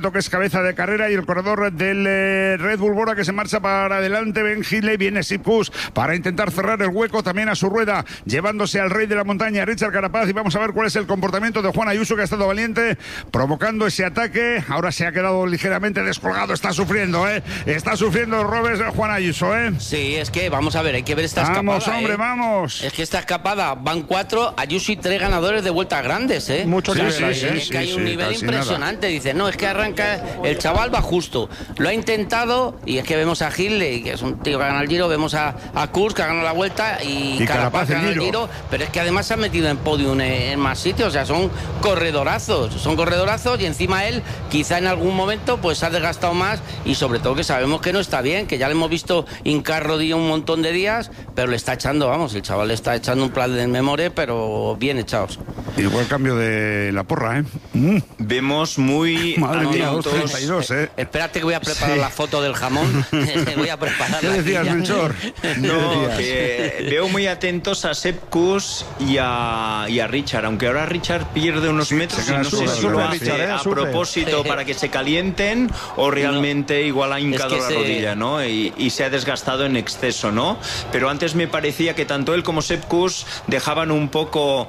momento que es cabeza de carrera, y el corredor del Red Bull Bora que se marcha para adelante, Ben Hindley, viene Sepp Kuss para intentar cerrar el hueco también a su rueda, llevándose al rey de la montaña, Richard Carapaz, y vamos a ver cuál es el comportamiento de Juan Ayuso, que ha estado valiente provocando ese ataque. Ahora se ha quedado ligeramente descolgado, está sufriendo, está sufriendo Robes Juan Ayuso, Sí, es que vamos a ver, hay que ver esta escapada. Vamos, hombre, vamos. Es que esta escapada van 4, Ayuso y 3 ganadores de vueltas grandes, Mucho nivel es que hay un nivel impresionante. Dice, no, es que arranca, el chaval va justo, lo ha intentado, y es que vemos a Hindley, que es un tío que ha ganado el Giro, vemos a Kuss, que ha ganado la Vuelta, y Carapaz que ha ganado el Giro, pero es que además se ha metido en podium en más sitios. O sea, son corredorazos, y encima él quizá en algún momento pues se ha desgastado más, y sobre todo que sabemos que no está bien, que ya le hemos visto hincar rodilla un montón de días, pero le está echando, vamos, el chaval le está echando un plan de memoria, pero bien echados. Y luego el cambio de la porra, Vemos muy Madre mía, atentos. 2.32, Espérate que voy a preparar la foto del jamón. Voy a prepararla. ¿Qué decías, Melchor? No, que veo muy atentos a Sepp Kuss y a Richard, aunque ahora Richard pierde unos metros y no sé si lo hace a propósito para que se calienten o realmente igual ha hincado la rodilla, ¿no? Y se ha desgastado en exceso, ¿no? Pero antes me parecía que tanto él como Sepp Kuss dejaban un poco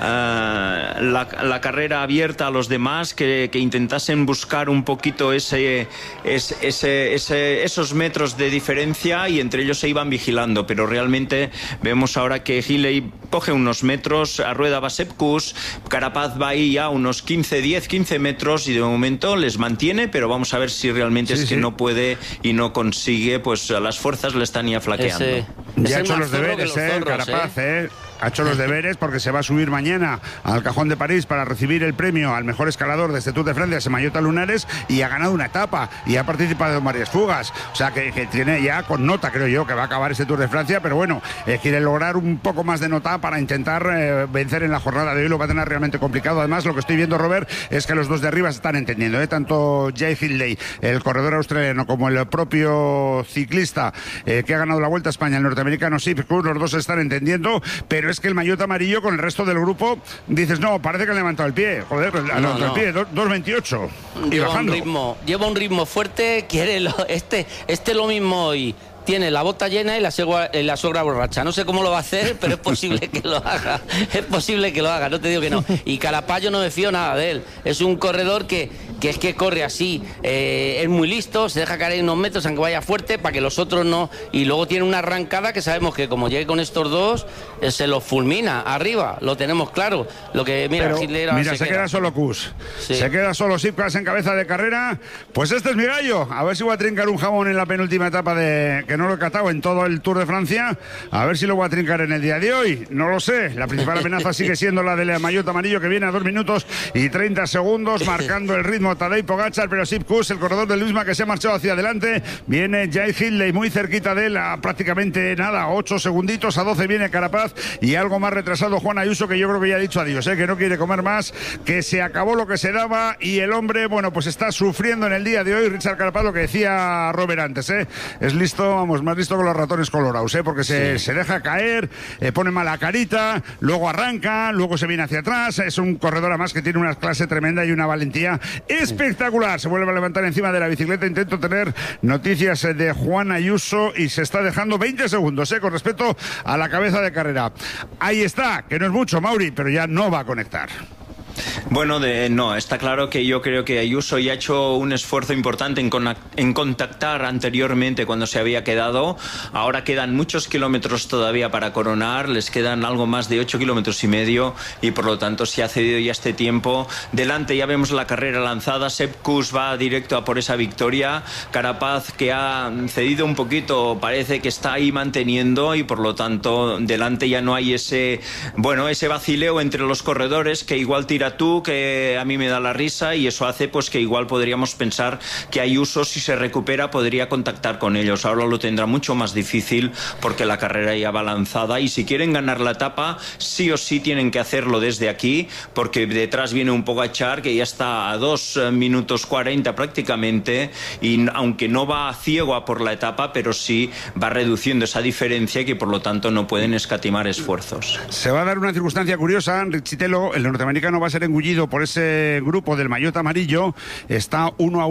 la carrera abierta a los demás, que intentasen buscar un poquito esos metros de diferencia, y entre ellos se iban vigilando, pero realmente vemos ahora que Hindley coge unos metros, a rueda va Sepp Kuss, Carapaz va ahí a unos 15 metros, y de momento les mantiene, pero vamos a ver si realmente que no puede y no consigue, pues las fuerzas le están ya flaqueando. Ya ha hecho los deberes, Carapaz, ha hecho los deberes, porque se va a subir mañana al Cajón de París para recibir el premio al mejor escalador de este Tour de Francia, Semallota Lunares, y ha ganado una etapa y ha participado en varias fugas, o sea que tiene ya con nota, creo yo, que va a acabar este Tour de Francia, pero bueno, quiere lograr un poco más de nota para intentar vencer en la jornada de hoy. Lo va a tener realmente complicado. Además, lo que estoy viendo, Robert, es que los dos de arriba se están entendiendo, tanto Jay Hindley, el corredor australiano, como el propio ciclista que ha ganado la Vuelta a España, el norteamericano Sepp Kuss, los dos se están entendiendo, pero es que el maillot amarillo con el resto del grupo, dices, no, parece que ha levantado el pie, joder, ha levantado el pie, 2.28 y bajando. Lleva un ritmo fuerte, quiere lo mismo hoy. Tiene la bota llena y la sogra borracha. No sé cómo lo va a hacer, pero es posible que lo haga. Es posible que lo haga, no te digo que no. Y Carapaz, yo no me fío nada de él. Es un corredor que es que corre así. Es muy listo, se deja caer unos metros aunque vaya fuerte para que los otros no. Y luego tiene una arrancada que sabemos que como llegue con estos dos, se los fulmina arriba. Lo tenemos claro. Lo que mira, se queda solo Kuss. Sí. Se queda solo Sepp Kuss en cabeza de carrera. Pues este es mi gallo. A ver si voy a trincar un jamón en la penúltima etapa que no lo he catado en todo el Tour de Francia, a ver si lo voy a trincar en el día de hoy, no lo sé. La principal amenaza sigue siendo la del maillot amarillo, que viene a 2 minutos y 30 segundos, marcando el ritmo Tadej Pogačar, pero Sepp Kuss, el corredor del Luisma, que se ha marchado hacia adelante, viene Jay Hindley muy cerquita de él, a prácticamente nada, 8 segunditos, a 12 viene Carapaz, y algo más retrasado Juan Ayuso, que yo creo que ya ha dicho adiós, que no quiere comer más, que se acabó lo que se daba, y el hombre, bueno, pues está sufriendo en el día de hoy. Richard Carapaz, lo que decía Robert antes, es listo, más listo que los ratones colorados, porque se deja caer, pone mala carita, luego arranca, luego se viene hacia atrás. Es un corredor además que tiene una clase tremenda y una valentía espectacular. Se vuelve a levantar encima de la bicicleta. Intento tener noticias de Juan Ayuso, y se está dejando 20 segundos con respecto a la cabeza de carrera. Ahí está, que no es mucho, Mauri, pero ya no va a conectar. Bueno, no, está claro que yo creo que Ayuso ya ha hecho un esfuerzo importante en contactar anteriormente cuando se había quedado. Ahora quedan muchos kilómetros todavía para coronar, les quedan algo más de 8,5 kilómetros, y por lo tanto se ha cedido ya este tiempo. Delante ya vemos la carrera lanzada, Sepp Kuss va directo a por esa victoria. Carapaz, que ha cedido un poquito, parece que está ahí manteniendo, y por lo tanto delante ya no hay ese vacileo entre los corredores, que igual tira tú, que a mí me da la risa, y eso hace pues que igual podríamos pensar que Ayuso, si se recupera, podría contactar con ellos. Ahora lo tendrá mucho más difícil porque la carrera ya va lanzada, y si quieren ganar la etapa sí o sí tienen que hacerlo desde aquí, porque detrás viene un Pogačar que ya está a 2 minutos 40 prácticamente, y aunque no va ciego a por la etapa, pero sí va reduciendo esa diferencia, y que por lo tanto no pueden escatimar esfuerzos. Se va a dar una circunstancia curiosa. Richitelo, el norteamericano, va a ser engullido por ese grupo del maillot amarillo. Está 1-1.